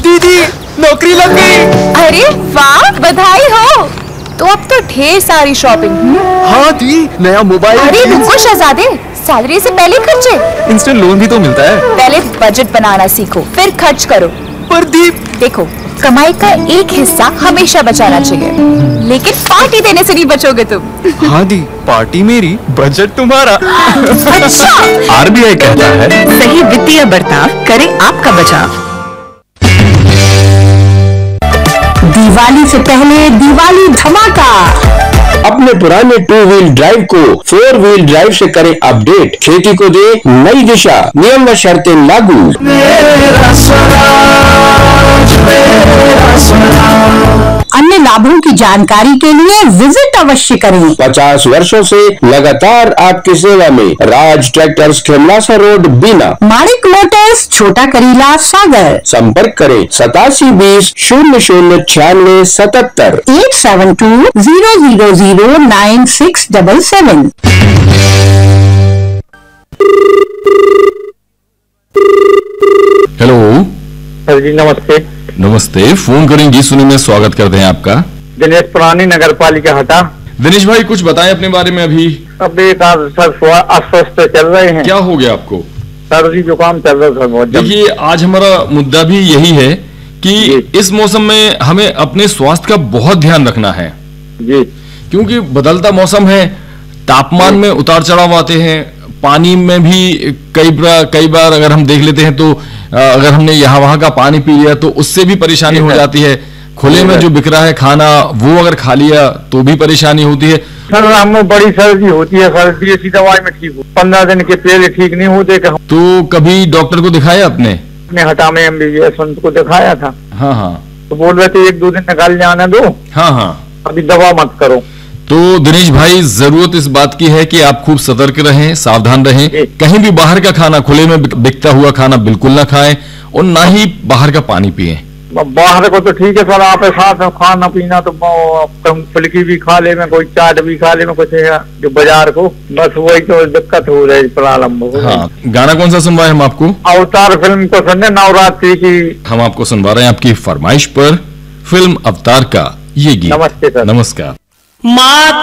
दीदी नौकरी लग गई। अरे वाह, बधाई हो। तो अब तो ढेर सारी शॉपिंग। हाँ दी, नया मोबाइल। अरे रुको शहजादे, सैलरी से पहले खर्चे। इंस्टेंट लोन भी तो मिलता है। पहले बजट बनाना सीखो, फिर खर्च करो। पर दी, देखो, कमाई का एक हिस्सा हमेशा बचाना चाहिए, लेकिन पार्टी देने से नहीं बचोगे तुम। हाँ दी, पार्टी मेरी, बजट तुम्हारा। अच्छा, आरबीआई कहता है, सही वित्तीय बर्ताव करे आपका बचाव। दिवाली से पहले दिवाली धमाका। अपने पुराने 2 व्हील ड्राइव को 4 व्हील ड्राइव से करें अपडेट। खेती को दे नई दिशा, नियम व शर्तें लागू। अन्य लाभों की जानकारी के लिए विजिट अवश्य करें। 50 वर्षों से लगातार आपकी सेवा में राज ट्रैक्टर्स, खेमलासा रोड, बीना। माणिक मोटर्स, छोटा करीला, सागर। संपर्क करें 8720 009677 872000967। हेलो। सर जी नमस्ते। नमस्ते, फोन करेंगी सुनी में स्वागत करते हैं आपका। दिनेश पुरानी नगर पालिका हटा। दिनेश भाई कुछ बताएं अपने बारे में। अभी अब एक सर अस्वस्थ चल रहे हैं। क्या हो गया आपको? सर्दी जुकाम चल रहा था बहुत। देखिए, आज हमारा मुद्दा भी यही है कि इस मौसम में हमें अपने स्वास्थ्य का बहुत ध्यान रखना है जी, क्योंकि बदलता मौसम है, तापमान में उतार चढ़ाव आते हैं, पानी में भी कई बार अगर हम देख लेते हैं तो अगर हमने यहाँ वहां का पानी पी लिया तो उससे भी परेशानी हो जाती है। खुले में जो बिक रहा है खाना वो अगर खा लिया तो भी परेशानी होती है। सर हमें बड़ी सर्दी होती है, सर्दी ऐसी दवाई में ठीक हो, 15 दिन के पहले ठीक नहीं होते। तो कभी डॉक्टर को दिखाया आपने? अपने हटा में MBBS को दिखाया था। हाँ हाँ। तो बोल रहे थे 1-2 दिन निकाल जाना दो। हाँ हाँ। अभी दवा मत करो। तो दिनेश भाई, जरूरत इस बात की है कि आप खूब सतर्क रहें, सावधान रहें। कहीं भी बाहर का खाना, खुले में बिकता हुआ खाना बिल्कुल ना खाएं और ना ही बाहर का पानी पिएं। बाहर को तो ठीक है सर, आप साथ में खाना पीना तो फुल्की भी खा ले में, कोई चाट भी खा ले में, कुछ जो बाजार को, बस वही तो दिक्कत हो रही, प्रारंभ हो। हाँ, गाना कौन सा सुनवाए हम आपको? अवतार फिल्म को सुनने, नवरात्रि की। हम आपको सुनवा रहे हैं आपकी फरमाइश पर फिल्म अवतार का ये गीत। नमस्ते सर। नमस्कार। माँ